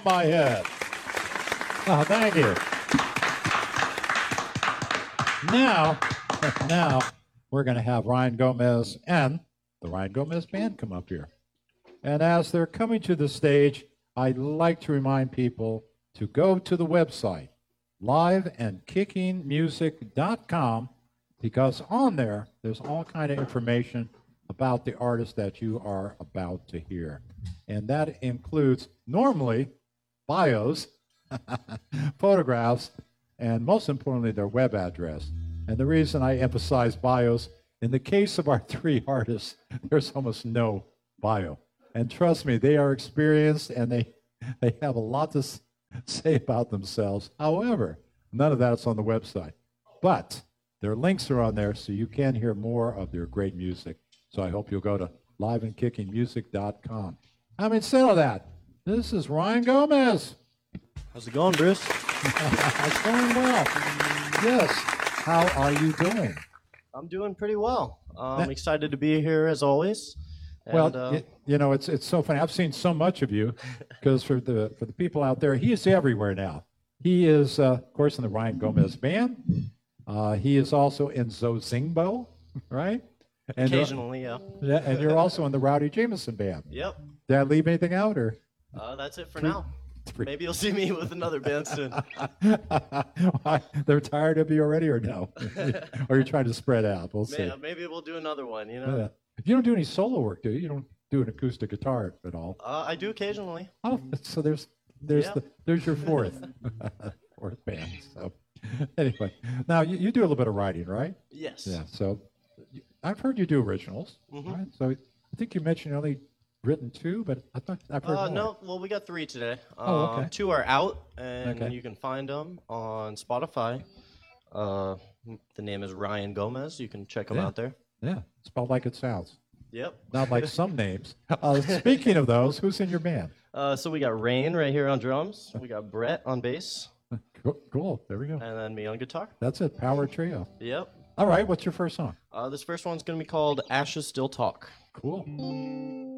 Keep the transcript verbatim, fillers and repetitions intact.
my head. Oh, thank you. Now, now we're going to have Ryan Gomez and the Ryan Gomez Band come up here. And as they're coming to the stage, I'd like to remind people to go to the website, live and kicking music dot com, because on there, there's all kind of information about the artist that you are about to hear. And that includes, normally, bios, photographs, and most importantly, their web address. And the reason I emphasize bios, in the case of our three artists, there's almost no bio. And trust me, they are experienced and they, they have a lot to say about themselves. However, none of that's on the website. But their links are on there so you can hear more of their great music. So I hope you'll go to live and kicking music dot com. Having said all that, this is Ryan Gomez. How's it going, Bruce? It's going well. Yes. How are you doing? I'm doing pretty well. I'm excited to be here as always. And, Well, uh, y- you know, it's it's so funny. I've seen so much of you because for the for the people out there, he is everywhere now. He is, uh, of course, in the Ryan Gomez Band. Uh, he is also in Zozingbo, right? And you're- occasionally, yeah. yeah, and you're also in the Rowdy Jameson Band. Yep. Did I leave anything out, or? Uh, that's it for now. Maybe you'll see me with another band soon. Why? They're tired of you already, or no? Or you're trying to spread out? We'll see. May- Maybe we'll do another one, you know? Yeah. You don't do any solo work, do you? You don't do an acoustic guitar at all? Uh, I do occasionally. Oh, so there's there's Yeah. the there's your fourth fourth band. So anyway, now you, you do a little bit of writing, right? Yes. Yeah. So you- I've heard you do originals, Mhm. right? So I think you mentioned you only written two, but I thought I've heard Uh, more. no, well, we got three today. Uh, Oh, okay. Two are out, and Okay. you can find them on Spotify. Uh, the name is Ryan Gomez. You can check them Yeah. out there. Yeah, spelled like it sounds, Yep. not like some names. Uh, speaking of those, who's in your band? Uh, so we got Rain right here on drums. We got Brett on bass, Cool. cool. There we go. and then me on guitar. That's it. Power trio. Yep. All right. What's your first song? Uh, this first one's gonna be called Ashes Still Talk. Cool.